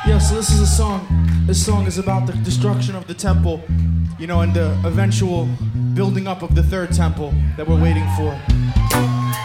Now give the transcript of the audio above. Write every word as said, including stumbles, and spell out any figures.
Yeah, so this is a song. This song is about the destruction of the temple, you know, and the eventual building up of the third temple that we're waiting for.